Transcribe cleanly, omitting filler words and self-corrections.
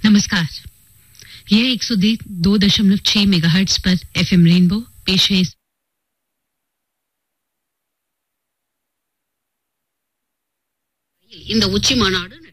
नमस्कार, यह 102.6 मेगाहर्ट्ज पर एफएम रेनबो पेश है। இந்த உச்சி மாநாடு